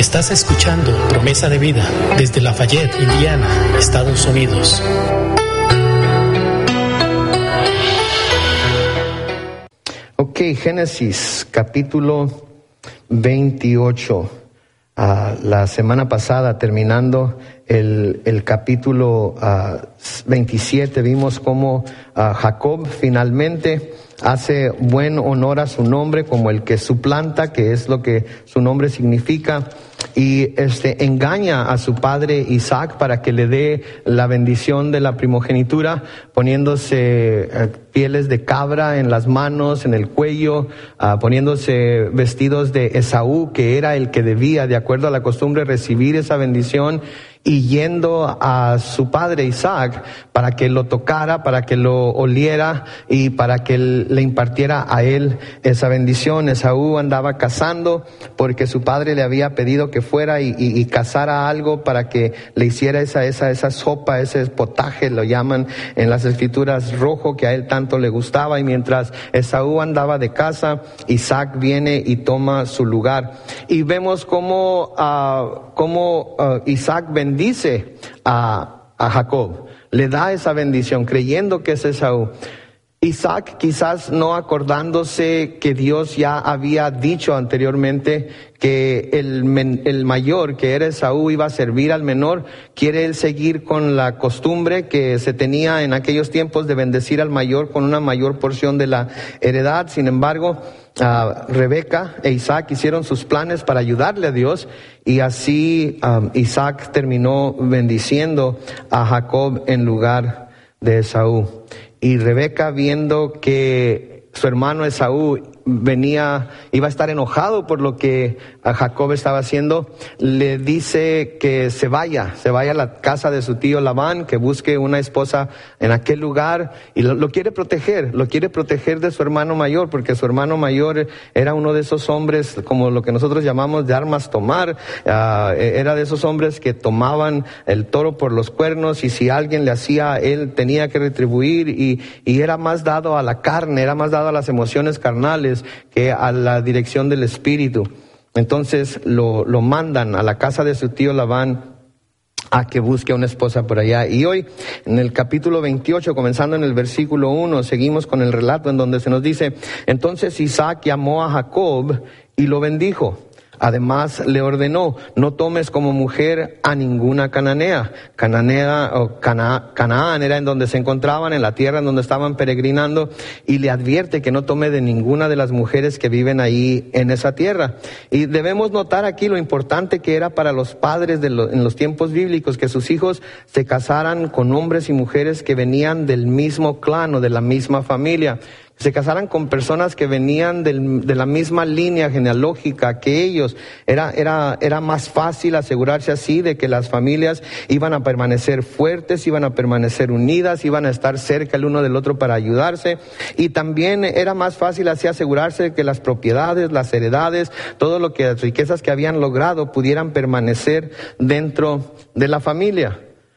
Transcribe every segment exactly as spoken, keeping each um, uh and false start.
Estás escuchando Promesa de Vida desde Lafayette, Indiana, Estados Unidos. Ok, Génesis capítulo veintiocho. Uh, la semana pasada, terminando el, el capítulo uh, veintisiete, vimos cómo uh, Jacob finalmente hace buen honor a su nombre como el que suplanta, que es lo que su nombre significa, y este engaña a su padre Isaac para que le dé la bendición de la primogenitura, poniéndose uh, pieles de cabra en las manos, en el cuello, uh, poniéndose vestidos de Esaú, que era el que debía, de acuerdo a la costumbre, recibir esa bendición, y yendo a su padre Isaac para que lo tocara, para que lo oliera y para que él, le impartiera a él esa bendición. Esaú andaba cazando porque su padre le había pedido que fuera y, y, y cazara algo para que le hiciera esa, esa, esa sopa, ese potaje, lo llaman en las escrituras, rojo, que a él tanto le gustaba. Y mientras Esaú andaba de caza, Isaac viene y toma su lugar. Y vemos cómo, uh, cómo uh, Isaac bendice Dice a, a Jacob, le da esa bendición creyendo que es Esaú. Isaac, quizás no acordándose que Dios ya había dicho anteriormente que el, men, el mayor, que era Esaú, iba a servir al menor, quiere él seguir con la costumbre que se tenía en aquellos tiempos de bendecir al mayor con una mayor porción de la heredad. Sin embargo, Uh, Rebeca e Isaac hicieron sus planes para ayudarle a Dios, y así um, Isaac terminó bendiciendo a Jacob en lugar de Esaú. Y Rebeca, viendo que su hermano Esaú venía, iba a estar enojado por lo que Jacob estaba haciendo, le dice que se vaya, se vaya a la casa de su tío Labán, que busque una esposa en aquel lugar, y lo, lo quiere proteger, lo quiere proteger de su hermano mayor, porque su hermano mayor era uno de esos hombres, como lo que nosotros llamamos de armas tomar, uh, era de esos hombres que tomaban el toro por los cuernos, y si alguien le hacía, él tenía que retribuir, y, y era más dado a la carne, era más dado a las emociones carnales que a la dirección del espíritu. Entonces lo, lo mandan a la casa de su tío Labán a que busque una esposa por allá. Y hoy, en el capítulo veintiocho, comenzando en el versículo uno, seguimos con el relato en donde se nos dice: entonces Isaac llamó a Jacob y lo bendijo. Además le ordenó: no tomes como mujer a ninguna cananea. Cananea o Cana, Canaán era en donde se encontraban, en la tierra en donde estaban peregrinando, y le advierte que no tome de ninguna de las mujeres que viven ahí en esa tierra. Y debemos notar aquí lo importante que era para los padres de lo, en los tiempos bíblicos, que sus hijos se casaran con hombres y mujeres que venían del mismo clan o de la misma familia. Se casaran con personas que venían del, de la misma línea genealógica que ellos. Era, era, era más fácil asegurarse así de que las familias iban a permanecer fuertes, iban a permanecer unidas, iban a estar cerca el uno del otro para ayudarse. Y también era más fácil así asegurarse de que las propiedades, las heredades, todo lo que, las riquezas que habían logrado pudieran permanecer dentro de la familia.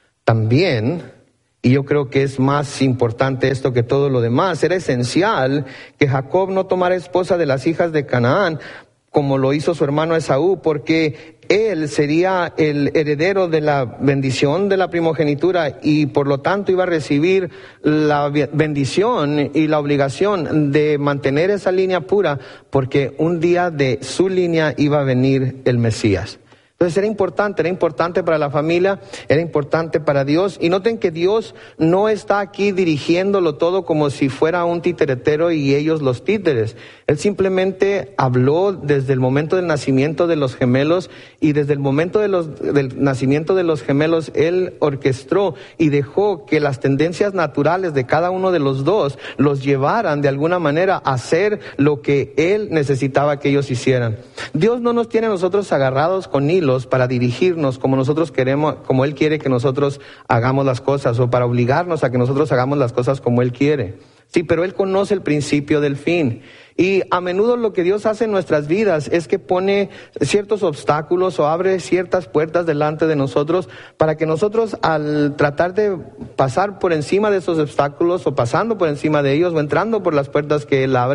También, y yo creo que es más importante esto que todo lo demás, era esencial que Jacob no tomara esposa de las hijas de Canaán, como lo hizo su hermano Esaú, porque él sería el heredero de la bendición de la primogenitura, y por lo tanto iba a recibir la bendición y la obligación de mantener esa línea pura, porque un día de su línea iba a venir el Mesías. Entonces era importante, era importante para la familia, era importante para Dios. Y noten que Dios no está aquí dirigiéndolo todo como si fuera un titeretero y ellos los títeres. Él simplemente habló desde el momento del nacimiento de los gemelos, y desde el momento de los, del nacimiento de los gemelos Él orquestó y dejó que las tendencias naturales de cada uno de los dos los llevaran de alguna manera a hacer lo que Él necesitaba que ellos hicieran. Dios no nos tiene a nosotros agarrados con hilos para dirigirnos como nosotros queremos, como Él quiere que nosotros hagamos las cosas, o para obligarnos a que nosotros hagamos las cosas como Él quiere. Sí, pero Él conoce el principio del fin. Y a menudo lo que Dios hace en nuestras vidas es que pone ciertos obstáculos o abre ciertas puertas delante de nosotros para que nosotros, al tratar de pasar por encima de esos obstáculos, o pasando por encima de ellos, o entrando por las puertas que Él abre,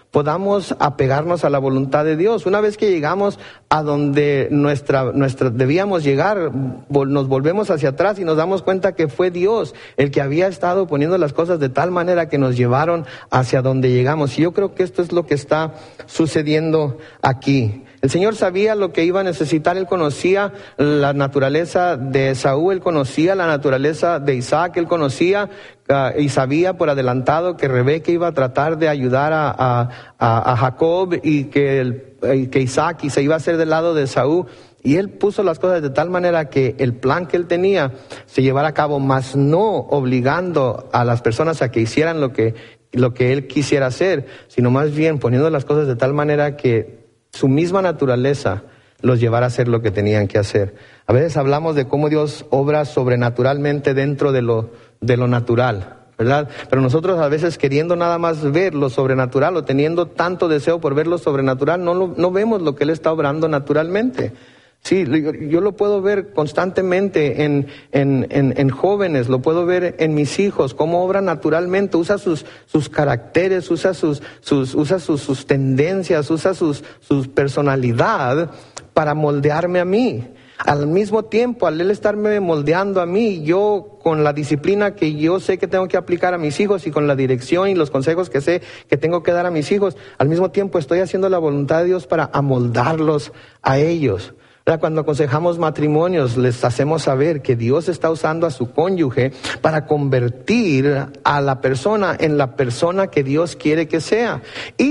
podamos apegarnos a la voluntad de Dios. Una vez que llegamos a donde nuestra, nuestra debíamos llegar, nos volvemos hacia atrás y nos damos cuenta que fue Dios el que había estado poniendo las cosas de tal manera que nos llevaron hacia donde llegamos. Y yo creo que esto es lo que está sucediendo aquí. El Señor sabía lo que iba a necesitar. Él conocía la naturaleza de Esaú, Él conocía la naturaleza de Isaac, Él conocía uh, y sabía por adelantado que Rebeca iba a tratar de ayudar a, a, a, a Jacob y que, el, y que Isaac y se iba a hacer del lado de Esaú. Y Él puso las cosas de tal manera que el plan que Él tenía se llevara a cabo, mas no obligando a las personas a que hicieran lo que, lo que Él quisiera hacer, sino más bien poniendo las cosas de tal manera que su misma naturaleza los llevara a hacer lo que tenían que hacer. A veces hablamos de cómo Dios obra sobrenaturalmente dentro de lo, de lo natural, ¿verdad? Pero nosotros a veces queriendo nada más ver lo sobrenatural o teniendo tanto deseo por ver lo sobrenatural, no, lo, no vemos lo que Él está obrando naturalmente. Sí, yo, yo lo puedo ver constantemente en, en, en, en jóvenes, lo puedo ver en mis hijos, cómo obra naturalmente, usa sus, sus caracteres, usa sus, sus, usa sus, sus tendencias, usa sus, su personalidad para moldearme a mí. Al mismo tiempo, al Él estarme moldeando a mí, yo con la disciplina que yo sé que tengo que aplicar a mis hijos y con la dirección y los consejos que sé que tengo que dar a mis hijos, al mismo tiempo estoy haciendo la voluntad de Dios para amoldarlos a ellos. Cuando aconsejamos matrimonios, les hacemos saber que Dios está usando a su cónyuge para convertir a la persona en la persona que Dios quiere que sea.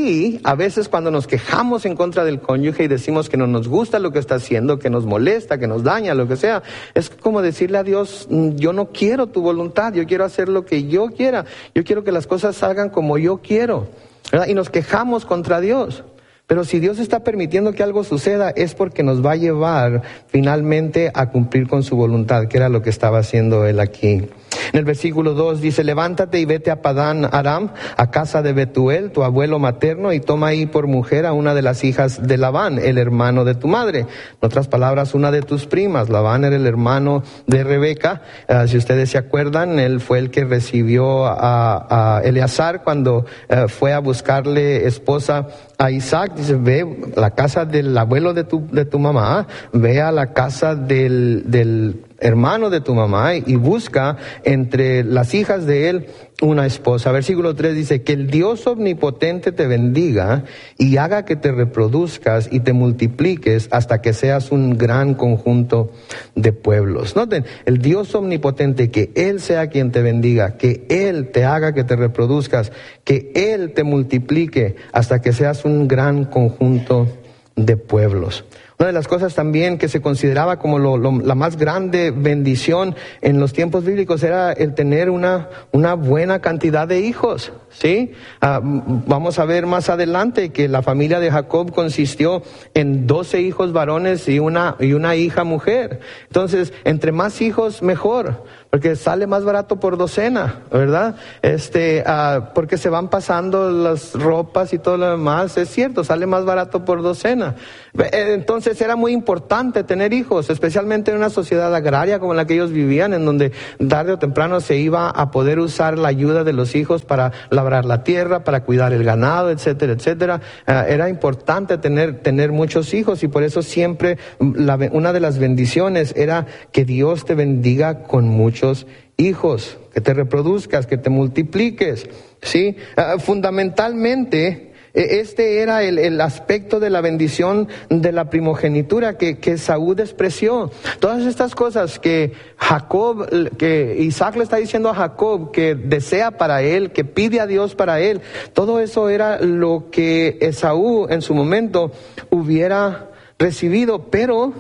Y a veces cuando nos quejamos en contra del cónyuge y decimos que no nos gusta lo que está haciendo, que nos molesta, que nos daña, lo que sea, es como decirle a Dios, yo no quiero tu voluntad, yo quiero hacer lo que yo quiera, yo quiero que las cosas salgan como yo quiero, ¿verdad? Y nos quejamos contra Dios. Pero si Dios está permitiendo que algo suceda, es porque nos va a llevar finalmente a cumplir con su voluntad, que era lo que estaba haciendo Él aquí. En el versículo dos dice, levántate y vete a Padán Aram, a casa de Betuel, tu abuelo materno, y toma ahí por mujer a una de las hijas de Labán, el hermano de tu madre. En otras palabras, una de tus primas. Labán era el hermano de Rebeca. Uh, si ustedes se acuerdan, él fue el que recibió a, a Eleazar cuando uh, fue a buscarle esposa a Isaac. Dice, ve a la casa del abuelo de tu, de tu mamá, ve a la casa del, del hermano de tu mamá y busca entre las hijas de él una esposa. Versículo tres dice, que el Dios omnipotente te bendiga y haga que te reproduzcas y te multipliques hasta que seas un gran conjunto de pueblos. Noten, el Dios omnipotente, que Él sea quien te bendiga, que Él te haga que te reproduzcas, que Él te multiplique hasta que seas un gran conjunto de pueblos. Una de las cosas también que se consideraba como lo, lo, la más grande bendición en los tiempos bíblicos era el tener una, una buena cantidad de hijos, ¿sí? Uh, vamos a ver más adelante que la familia de Jacob consistió en doce hijos varones y una, y una hija mujer. Entonces, entre más hijos, mejor, porque sale más barato por docena, ¿verdad? Este, uh, porque se van pasando las ropas y todo lo demás, es cierto, sale más barato por docena. Entonces era muy importante tener hijos, especialmente en una sociedad agraria como la que ellos vivían, en donde tarde o temprano se iba a poder usar la ayuda de los hijos para labrar la tierra, para cuidar el ganado, etcétera, etcétera. Uh, era importante tener, tener muchos hijos y por eso siempre la, una de las bendiciones era que Dios te bendiga con muchos hijos, que te reproduzcas, que te multipliques, ¿sí? Uh, fundamentalmente, este era el, el aspecto de la bendición de la primogenitura que, que Esaú despreció. Todas estas cosas que Jacob, que Isaac le está diciendo a Jacob que desea para él, que pide a Dios para él, todo eso era lo que Esaú en su momento hubiera recibido, pero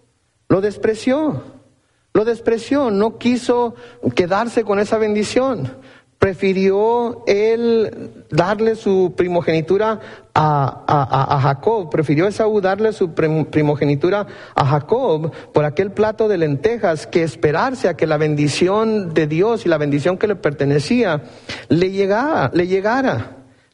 lo despreció, lo despreció, no quiso quedarse con esa bendición. Prefirió él darle su primogenitura a, a, a Jacob, prefirió Esaú darle su primogenitura a Jacob por aquel plato de lentejas que esperarse a que la bendición de Dios y la bendición que le pertenecía le llegara, le llegara.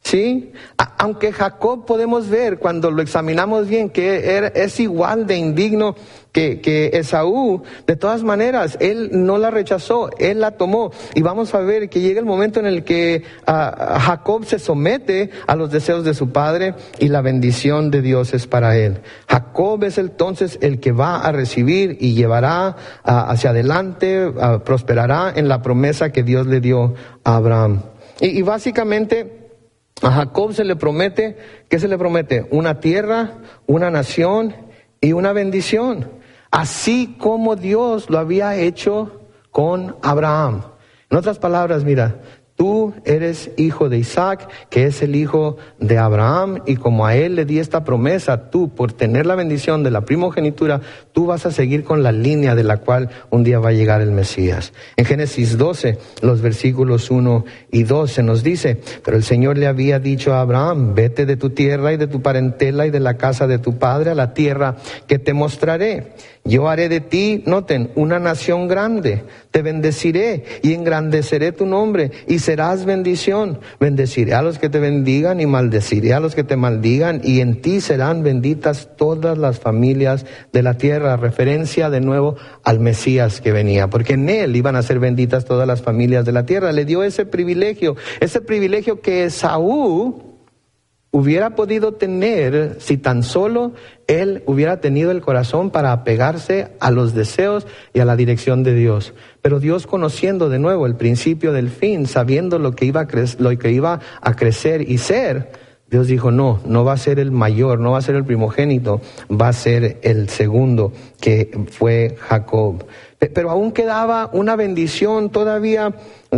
¿sí? A- aunque Jacob podemos ver cuando lo examinamos bien que era, es igual de indigno que, que Esaú, de todas maneras, él no la rechazó, él la tomó. Y vamos a ver que llega el momento en el que uh, Jacob se somete a los deseos de su padre y la bendición de Dios es para él. Jacob es entonces el que va a recibir y llevará uh, hacia adelante, uh, prosperará en la promesa que Dios le dio a Abraham. Y, y básicamente a Jacob se le promete, ¿qué se le promete? Una tierra, una nación y una bendición. Así como Dios lo había hecho con Abraham. En otras palabras, mira, tú eres hijo de Isaac, que es el hijo de Abraham, y como a él le di esta promesa, tú, por tener la bendición de la primogenitura, tú vas a seguir con la línea de la cual un día va a llegar el Mesías. En Génesis doce, los versículos uno y doce nos dice, pero el Señor le había dicho a Abraham, vete de tu tierra y de tu parentela y de la casa de tu padre a la tierra que te mostraré. Yo haré de ti, noten, una nación grande, te bendeciré y engrandeceré tu nombre y serás bendición. Bendeciré a los que te bendigan y maldeciré a los que te maldigan y en ti serán benditas todas las familias de la tierra. Referencia de nuevo al Mesías que venía, porque en él iban a ser benditas todas las familias de la tierra. Le dio ese privilegio, ese privilegio que Esaú hubiera podido tener si tan solo él hubiera tenido el corazón para apegarse a los deseos y a la dirección de Dios. Pero Dios, conociendo de nuevo el principio del fin, sabiendo lo que iba a cre- lo que iba a crecer y ser, Dios dijo, no, no va a ser el mayor, no va a ser el primogénito, va a ser el segundo, que fue Jacob. Pero aún quedaba una bendición todavía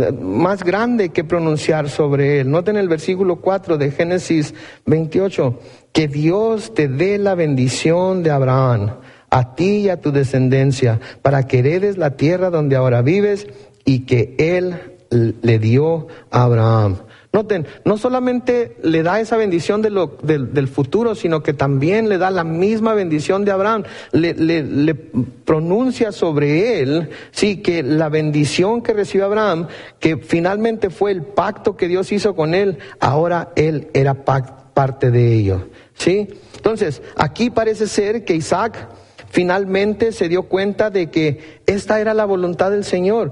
más grande que pronunciar sobre él. Noten el versículo cuatro de Génesis veintiocho, que Dios te dé la bendición de Abraham, a ti y a tu descendencia, para que heredes la tierra donde ahora vives y que él le dio a Abraham. Noten, no solamente le da esa bendición de lo, del, del futuro, sino que también le da la misma bendición de Abraham. Le, le, le pronuncia sobre él, sí, que la bendición que recibió Abraham, que finalmente fue el pacto que Dios hizo con él, ahora él era pac, parte de ello, ¿sí? Entonces, aquí parece ser que Isaac finalmente se dio cuenta de que esta era la voluntad del Señor,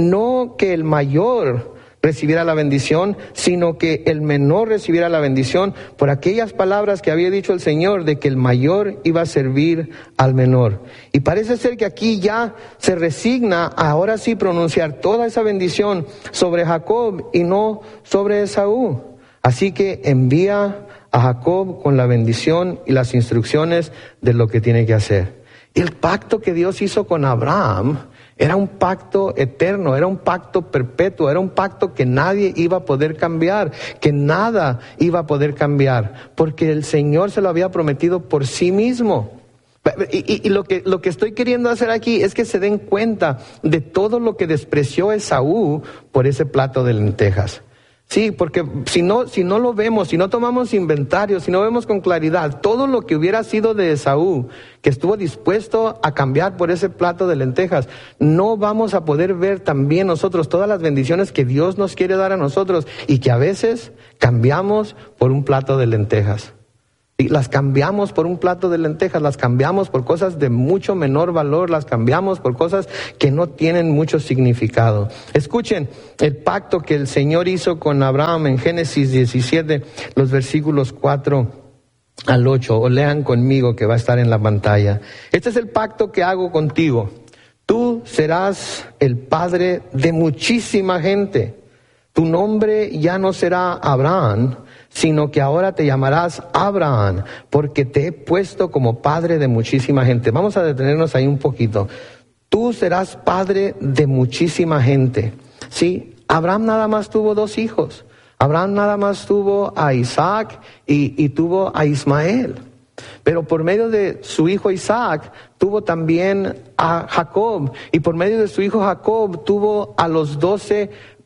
no que el mayor recibiera la bendición, sino que el menor recibiera la bendición por aquellas palabras que había dicho el Señor de que el mayor iba a servir al menor. Y parece ser que aquí ya se resigna a ahora sí pronunciar toda esa bendición sobre Jacob y no sobre Esaú. Así que envía a Jacob con la bendición y las instrucciones de lo que tiene que hacer. Y el pacto que Dios hizo con Abraham era un pacto eterno, era un pacto perpetuo, era un pacto que nadie iba a poder cambiar, que nada iba a poder cambiar, porque el Señor se lo había prometido por sí mismo. Y, y, y lo que, lo que estoy queriendo hacer aquí es que se den cuenta de todo lo que despreció Esaú por ese plato de lentejas. Sí, porque si no, si no lo vemos, si no tomamos inventario, si no vemos con claridad todo lo que hubiera sido de Esaú, que estuvo dispuesto a cambiar por ese plato de lentejas, no vamos a poder ver también nosotros todas las bendiciones que Dios nos quiere dar a nosotros y que a veces cambiamos por un plato de lentejas. Y las cambiamos por un plato de lentejas, las cambiamos por cosas de mucho menor valor, las cambiamos por cosas que no tienen mucho significado. Escuchen el pacto que el Señor hizo con Abraham en Génesis diecisiete, los versículos cuatro al ocho, o lean conmigo que va a estar en la pantalla. Este es el pacto que hago contigo. Tú serás el padre de muchísima gente. Tu nombre ya no será Abraham, sino que ahora te llamarás Abraham, porque te he puesto como padre de muchísima gente. Vamos a detenernos ahí un poquito. Tú serás padre de muchísima gente. Sí, Abraham nada más tuvo dos hijos. Abraham nada más tuvo a Isaac y, y tuvo a Ismael. Pero por medio de su hijo Isaac, tuvo también a Jacob. Y por medio de su hijo Jacob, tuvo a los doce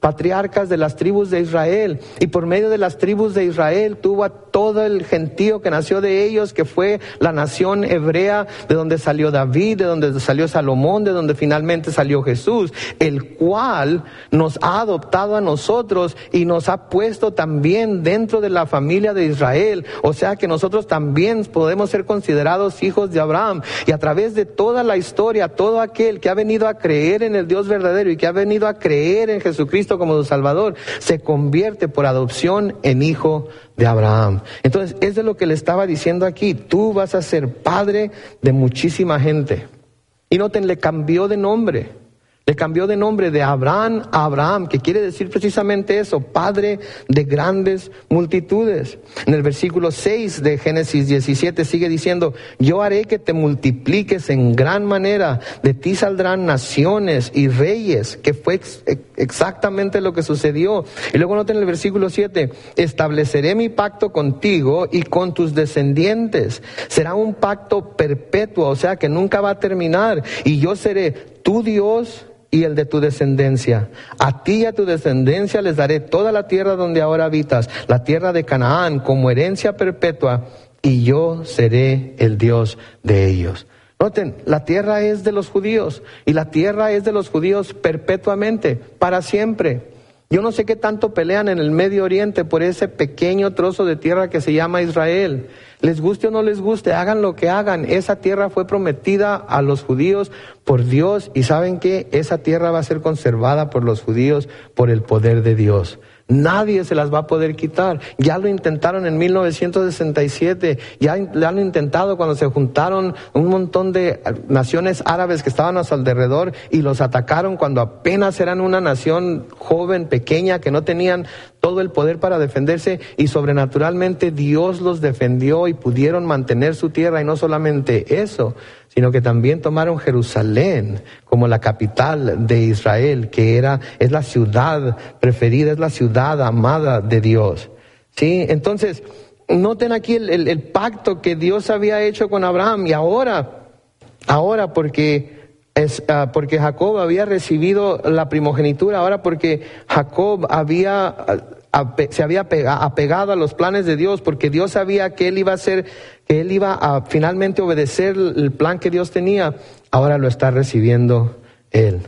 patriarcas de las tribus de Israel, y por medio de las tribus de Israel tuvo a todo el gentío que nació de ellos, que fue la nación hebrea, de donde salió David, de donde salió Salomón, de donde finalmente salió Jesús, el cual nos ha adoptado a nosotros y nos ha puesto también dentro de la familia de Israel. O sea que nosotros también podemos ser considerados hijos de Abraham, y a través de toda la historia, todo aquel que ha venido a creer en el Dios verdadero y que ha venido a creer en Jesucristo como su Salvador, se convierte por adopción en hijo de Abraham. Entonces, es de lo que le estaba diciendo aquí: tú vas a ser padre de muchísima gente. Y noten, le cambió de nombre. Le cambió de nombre de Abraham a Abraham, que quiere decir precisamente eso: padre de grandes multitudes. En el versículo seis de Génesis diecisiete sigue diciendo: yo haré que te multipliques en gran manera, de ti saldrán naciones y reyes, que fue ex- exactamente lo que sucedió. Y luego noten el versículo siete: estableceré mi pacto contigo y con tus descendientes. Será un pacto perpetuo, o sea que nunca va a terminar, y yo seré tu Dios y el de tu descendencia. A ti y a tu descendencia les daré toda la tierra donde ahora habitas, la tierra de Canaán, como herencia perpetua, y yo seré el Dios de ellos. Noten, la tierra es de los judíos, y la tierra es de los judíos perpetuamente, para siempre. Yo no sé qué tanto pelean en el Medio Oriente por ese pequeño trozo de tierra que se llama Israel. Les guste o no les guste, hagan lo que hagan, esa tierra fue prometida a los judíos por Dios, y ¿saben qué? Esa tierra va a ser conservada por los judíos por el poder de Dios. Nadie se las va a poder quitar. Ya lo intentaron en mil novecientos sesenta y siete, ya lo han intentado cuando se juntaron un montón de naciones árabes que estaban a su alrededor y los atacaron cuando apenas eran una nación joven, pequeña, que no tenían todo el poder para defenderse, y sobrenaturalmente Dios los defendió y pudieron mantener su tierra. Y no solamente eso, sino que también tomaron Jerusalén como la capital de Israel, que era, es la ciudad preferida, es la ciudad amada de Dios. ¿Sí? Entonces, noten aquí el, el, el pacto que Dios había hecho con Abraham, y ahora, ahora porque es uh, porque Jacob había recibido la primogenitura, ahora porque Jacob había uh, se había apegado a los planes de Dios, porque Dios sabía que él iba a ser, que él iba a finalmente obedecer el plan que Dios tenía, ahora lo está recibiendo él.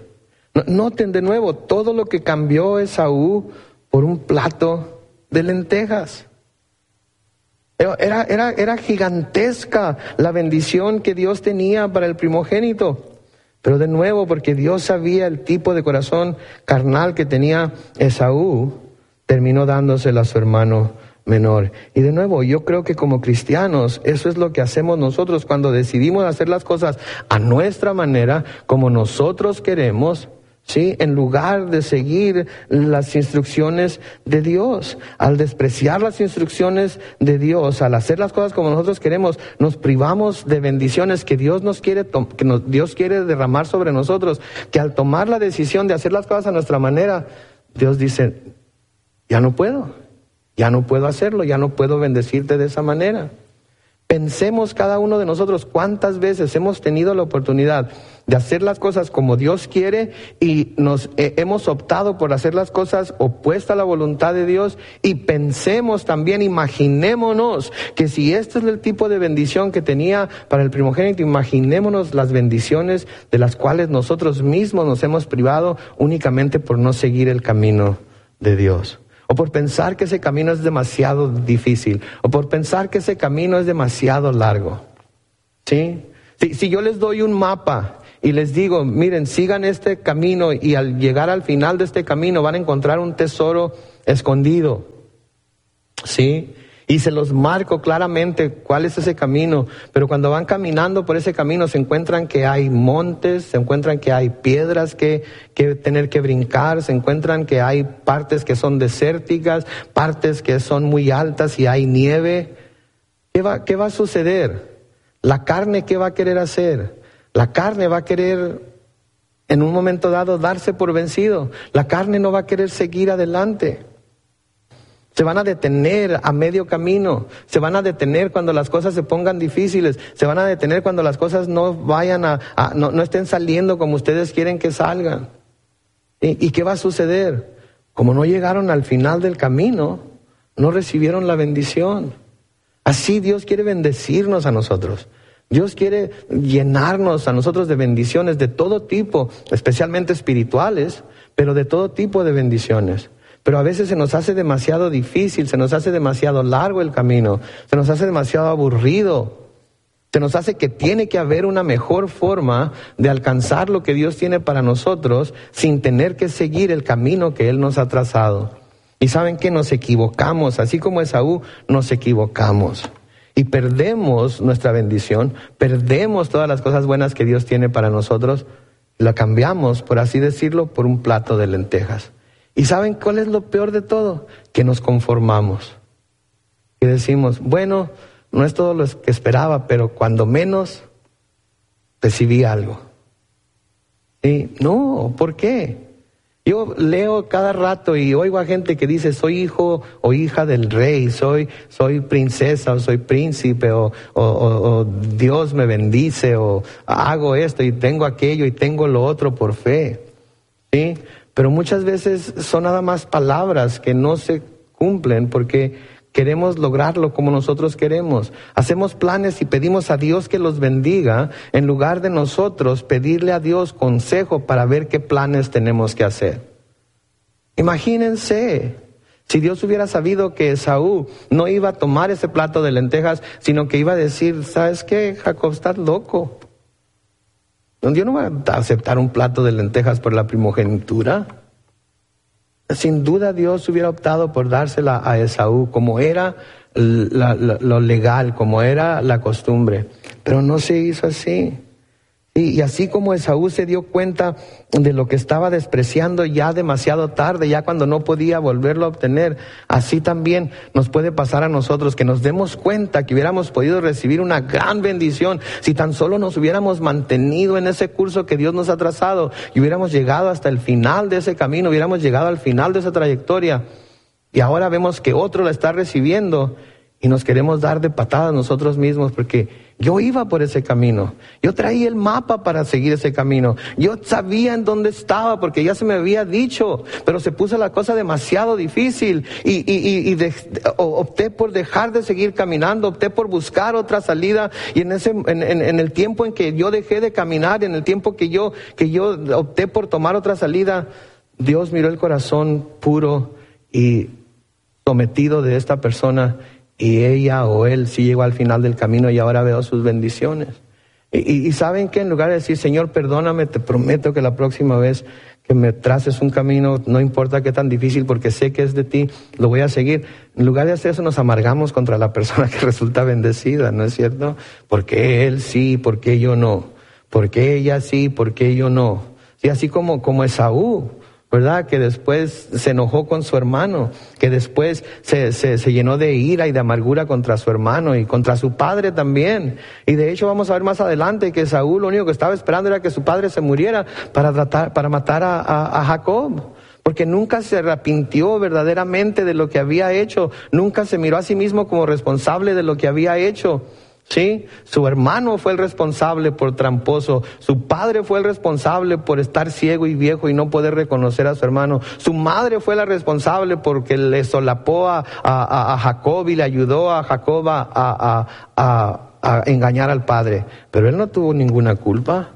Noten de nuevo todo lo que cambió Esaú por un plato de lentejas. Era, era, era gigantesca la bendición que Dios tenía para el primogénito. Pero de nuevo, porque Dios sabía el tipo de corazón carnal que tenía Esaú, terminó dándosela a su hermano menor. Y de nuevo, yo creo que como cristianos, eso es lo que hacemos nosotros cuando decidimos hacer las cosas a nuestra manera, como nosotros queremos, ¿sí? En lugar de seguir las instrucciones de Dios. Al despreciar las instrucciones de Dios, al hacer las cosas como nosotros queremos, nos privamos de bendiciones que Dios nos quiere, que nos, Dios quiere derramar sobre nosotros, que al tomar la decisión de hacer las cosas a nuestra manera, Dios dice: ya no puedo, ya no puedo hacerlo, ya no puedo bendecirte de esa manera. Pensemos cada uno de nosotros cuántas veces hemos tenido la oportunidad de hacer las cosas como Dios quiere y nos eh, hemos optado por hacer las cosas opuestas a la voluntad de Dios. Y pensemos también, imaginémonos que si este es el tipo de bendición que tenía para el primogénito, imaginémonos las bendiciones de las cuales nosotros mismos nos hemos privado únicamente por no seguir el camino de Dios. O por pensar que ese camino es demasiado difícil, o por pensar que ese camino es demasiado largo. ¿Sí? Si, si yo les doy un mapa y les digo: miren, sigan este camino, y al llegar al final de este camino van a encontrar un tesoro escondido. ¿Sí? Y se los marco claramente cuál es ese camino, pero cuando van caminando por ese camino se encuentran que hay montes, se encuentran que hay piedras que, que tener que brincar, se encuentran que hay partes que son desérticas, partes que son muy altas y hay nieve. ¿Qué va, qué va a suceder? La carne, ¿qué va a querer hacer? La carne va a querer, en un momento dado, darse por vencido. La carne no va a querer seguir adelante. Se van a detener a medio camino, se van a detener cuando las cosas se pongan difíciles, se van a detener cuando las cosas no vayan a, a no, no estén saliendo como ustedes quieren que salgan. ¿Y, y qué va a suceder? como no llegaron al final del camino, no recibieron la bendición. Así Dios quiere bendecirnos a nosotros. Dios quiere llenarnos a nosotros de bendiciones de todo tipo, especialmente espirituales, pero de todo tipo de bendiciones. Pero a veces se nos hace demasiado difícil, se nos hace demasiado largo el camino, se nos hace demasiado aburrido. Se nos hace que tiene que haber una mejor forma de alcanzar lo que Dios tiene para nosotros sin tener que seguir el camino que Él nos ha trazado. Y saben que nos equivocamos, así como Esaú, nos equivocamos. Y perdemos nuestra bendición, perdemos todas las cosas buenas que Dios tiene para nosotros, la cambiamos, por así decirlo, por un plato de lentejas. ¿Y saben cuál es lo peor de todo? Que nos conformamos. Y decimos, bueno, no es todo lo que esperaba, pero cuando menos recibí algo. ¿Sí? No, ¿por qué? Yo leo cada rato y oigo a gente que dice, soy hijo o hija del rey, soy, soy princesa o soy príncipe, o, o, o, o Dios me bendice, o hago esto y tengo aquello y tengo lo otro por fe. ¿Sí? Pero muchas veces son nada más palabras que no se cumplen porque queremos lograrlo como nosotros queremos. Hacemos planes y pedimos a Dios que los bendiga en lugar de nosotros pedirle a Dios consejo para ver qué planes tenemos que hacer. Imagínense, si Dios hubiera sabido que Esaú no iba a tomar ese plato de lentejas, sino que iba a decir, ¿sabes qué, Jacob? Estás loco. Yo no voy a aceptar un plato de lentejas por la primogenitura. Sin duda Dios hubiera optado por dársela a Esaú, como era la, la, lo legal, como era la costumbre. Pero no se hizo así. Y, y así como Esaú se dio cuenta de lo que estaba despreciando ya demasiado tarde, ya cuando no podía volverlo a obtener, así también nos puede pasar a nosotros, que nos demos cuenta que hubiéramos podido recibir una gran bendición si tan solo nos hubiéramos mantenido en ese curso que Dios nos ha trazado y hubiéramos llegado hasta el final de ese camino, hubiéramos llegado al final de esa trayectoria. Y ahora vemos que otro la está recibiendo y nos queremos dar de patadas nosotros mismos porque yo iba por ese camino. Yo traía el mapa para seguir ese camino. Yo sabía en dónde estaba porque ya se me había dicho, pero se puso la cosa demasiado difícil y, y, y, y de, opté por dejar de seguir caminando, opté por buscar otra salida y en ese, en, en, en el tiempo en que yo dejé de caminar, en el tiempo que yo, que yo opté por tomar otra salida, Dios miró el corazón puro y sometido de esta persona. Y ella o él sí llegó al final del camino y ahora veo sus bendiciones. Y, y, y saben que en lugar de decir, Señor, perdóname, te prometo que la próxima vez que me traces un camino, no importa qué tan difícil, porque sé que es de ti, lo voy a seguir. En lugar de hacer eso, nos amargamos contra la persona que resulta bendecida, ¿no es cierto? ¿Por qué él sí? ¿Por qué yo no? ¿Por qué ella sí? ¿Por qué yo no? Y así como, como Esaú, ¿verdad? Que después se enojó con su hermano, que después se, se, se llenó de ira y de amargura contra su hermano y contra su padre también. Y de hecho vamos a ver más adelante que Saúl lo único que estaba esperando era que su padre se muriera para tratar, para matar a, a, a Jacob. Porque nunca se arrepintió verdaderamente de lo que había hecho, nunca se miró a sí mismo como responsable de lo que había hecho. Sí, su hermano fue el responsable por tramposo, su padre fue el responsable por estar ciego y viejo y no poder reconocer a su hermano, su madre fue la responsable porque le solapó a, a, a Jacob y le ayudó a Jacob a, a, a, a engañar al padre, pero él no tuvo ninguna culpa,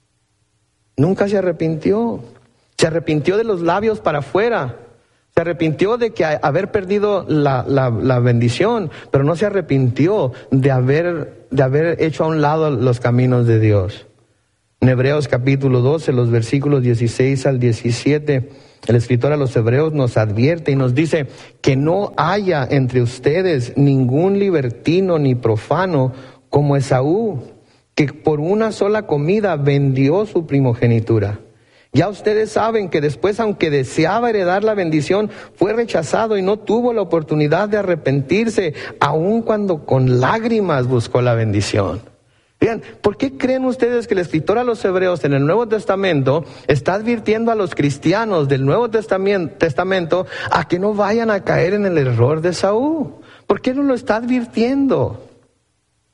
nunca se arrepintió, se arrepintió de los labios para afuera. Se arrepintió de que haber perdido la, la, la bendición, pero no se arrepintió de haber, de haber hecho a un lado los caminos de Dios. En Hebreos capítulo doce, los versículos dieciséis al diecisiete, el escritor a los Hebreos nos advierte y nos dice que no haya entre ustedes ningún libertino ni profano como Esaú, que por una sola comida vendió su primogenitura. Ya ustedes saben que después, aunque deseaba heredar la bendición, fue rechazado y no tuvo la oportunidad de arrepentirse, aun cuando con lágrimas buscó la bendición. Vean, ¿por qué creen ustedes que el escritor a los Hebreos en el Nuevo Testamento está advirtiendo a los cristianos del Nuevo Testamento a que no vayan a caer en el error de Saúl? ¿Por qué no lo está advirtiendo?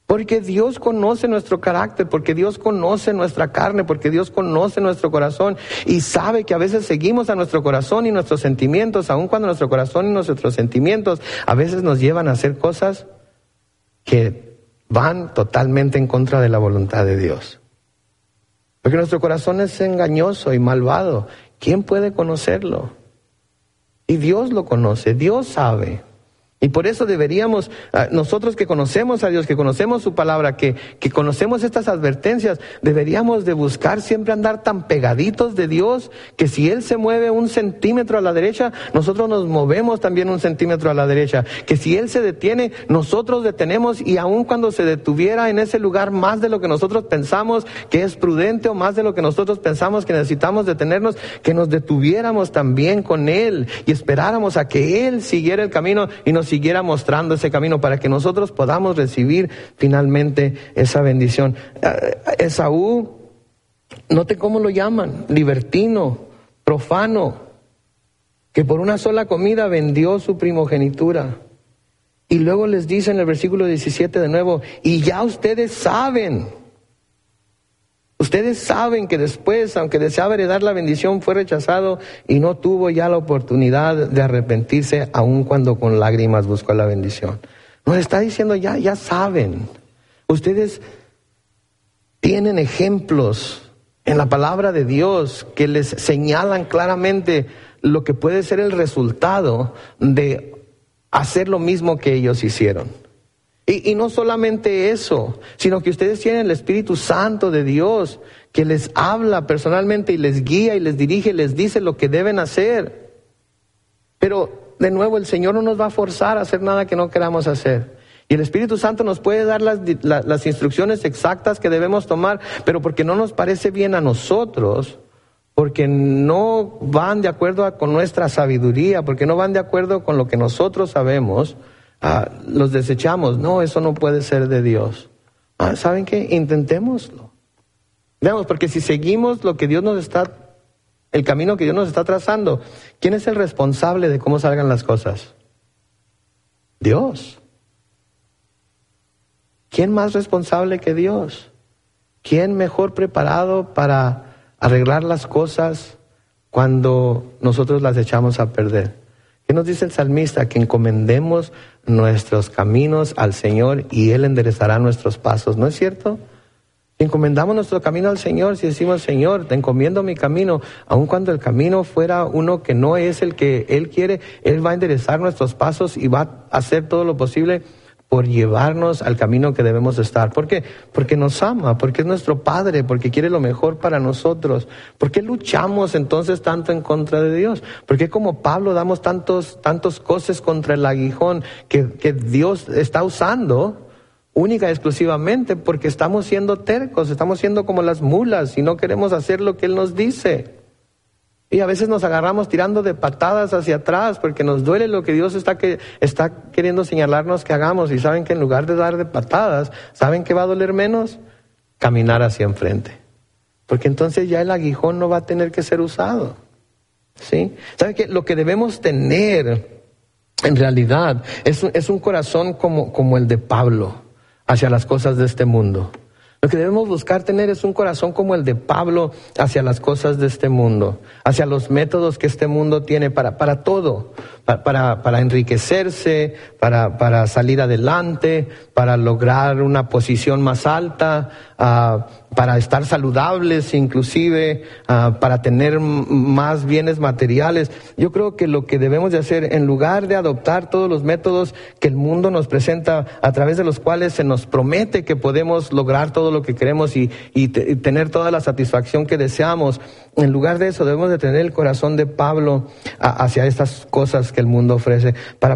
Porque Dios conoce nuestro carácter, porque Dios conoce nuestra carne, porque Dios conoce nuestro corazón y sabe que a veces seguimos a nuestro corazón y nuestros sentimientos, aun cuando nuestro corazón y nuestros sentimientos a veces nos llevan a hacer cosas que van totalmente en contra de la voluntad de Dios. Porque nuestro corazón es engañoso y malvado. ¿Quién puede conocerlo? Y Dios lo conoce, Dios sabe. Y por eso deberíamos, nosotros que conocemos a Dios, que conocemos su palabra, que, que conocemos estas advertencias, deberíamos de buscar siempre andar tan pegaditos de Dios, que si Él se mueve un centímetro a la derecha, nosotros nos movemos también un centímetro a la derecha. Que si Él se detiene, nosotros detenemos, y aun cuando se detuviera en ese lugar más de lo que nosotros pensamos que es prudente, o más de lo que nosotros pensamos que necesitamos detenernos, que nos detuviéramos también con Él y esperáramos a que Él siguiera el camino y nos siguiera mostrando ese camino para que nosotros podamos recibir finalmente esa bendición. Esaú, note cómo lo llaman, libertino, profano, que por una sola comida vendió su primogenitura. Y luego les dice en el versículo diecisiete de nuevo, y ya ustedes saben, ustedes saben que después, aunque deseaba heredar la bendición, fue rechazado y no tuvo ya la oportunidad de arrepentirse, aun cuando con lágrimas buscó la bendición. Nos está diciendo, ya, ya saben. Ustedes tienen ejemplos en la palabra de Dios que les señalan claramente lo que puede ser el resultado de hacer lo mismo que ellos hicieron. Y, y no solamente eso, sino que ustedes tienen el Espíritu Santo de Dios que les habla personalmente y les guía y les dirige y les dice lo que deben hacer. Pero de nuevo, el Señor no nos va a forzar a hacer nada que no queramos hacer. Y el Espíritu Santo nos puede dar las, las, las instrucciones exactas que debemos tomar, pero porque no nos parece bien a nosotros, porque no van de acuerdo a, con nuestra sabiduría, porque no van de acuerdo con lo que nosotros sabemos, Ah, los desechamos. No, eso no puede ser de Dios. Ah, ¿saben qué? Intentémoslo. Veamos, porque si seguimos lo que Dios nos está, el camino que Dios nos está trazando, ¿quién es el responsable de cómo salgan las cosas? Dios. ¿Quién más responsable que Dios? ¿Quién mejor preparado para arreglar las cosas cuando nosotros las echamos a perder? ¿Qué nos dice el salmista? Que encomendemos nuestros caminos al Señor y Él enderezará nuestros pasos. ¿No es cierto? Si encomendamos nuestro camino al Señor, si decimos, Señor, te encomiendo mi camino, aun cuando el camino fuera uno que no es el que Él quiere, Él va a enderezar nuestros pasos y va a hacer todo lo posible por llevarnos al camino que debemos estar. ¿Por qué? Porque nos ama, porque es nuestro Padre, porque quiere lo mejor para nosotros. ¿Por qué luchamos entonces tanto en contra de Dios? ¿Por qué como Pablo damos tantos, tantos cosas contra el aguijón que, que Dios está usando única y exclusivamente porque estamos siendo tercos, estamos siendo como las mulas y no queremos hacer lo que Él nos dice? Y a veces nos agarramos tirando de patadas hacia atrás porque nos duele lo que Dios está, que, está queriendo señalarnos que hagamos. Y saben que en lugar de dar de patadas, ¿saben qué va a doler menos? Caminar hacia enfrente. Porque entonces ya el aguijón no va a tener que ser usado. ¿Sí? ¿Saben qué? Lo que debemos tener en realidad es, es un corazón como, como el de Pablo hacia las cosas de este mundo. Lo que debemos buscar tener es un corazón como el de Pablo hacia las cosas de este mundo, hacia los métodos que este mundo tiene para, para todo, para, para, para enriquecerse, para, para salir adelante, para lograr una posición más alta, uh, para estar saludables inclusive, uh, para tener m- más bienes materiales. Yo creo que lo que debemos de hacer, en lugar de adoptar todos los métodos que el mundo nos presenta, a través de los cuales se nos promete que podemos lograr todo lo que queremos y, y, te, y tener toda la satisfacción que deseamos, en lugar de eso debemos de tener el corazón de Pablo a, hacia estas cosas que el mundo ofrece, para